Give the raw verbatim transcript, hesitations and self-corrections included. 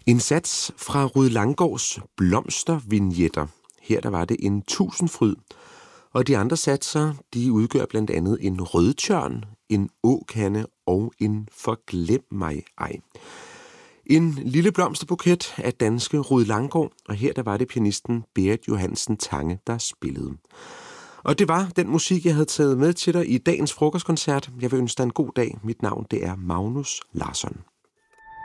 En sats fra Rued Langgaards blomstervignetter. Her der var det en tusindfryd, og de andre satser de udgør blandt andet en rødtjørn, en åkande og en forglem mig ej. En lille blomsterbuket af danske Rued Langgaard, og her der var det pianisten Berit Johansen Tange, der spillede. Og det var den musik, jeg havde taget med til dig i dagens frokostkoncert. Jeg vil ønske dig en god dag. Mit navn det er Magnus Larsson.